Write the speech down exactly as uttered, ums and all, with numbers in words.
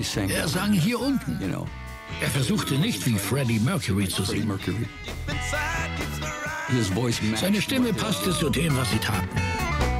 Er sang hier unten. Er versuchte nicht, wie Freddie Mercury zu singen. Seine Stimme passte zu dem, was sie taten.